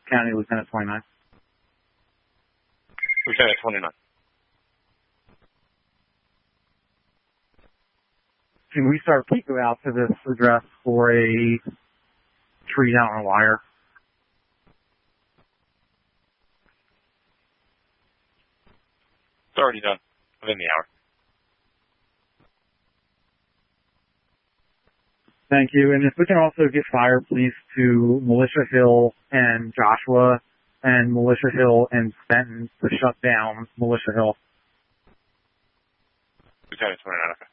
County, Lieutenant 29. Lieutenant 29. Can we start Pico out to this address for a tree down on a wire? It's already done. Within the hour. Thank you. And if we can also get fire, please, to Militia Hill and Joshua, and Militia Hill and Fenton to shut down Militia Hill. Lieutenant 29, okay.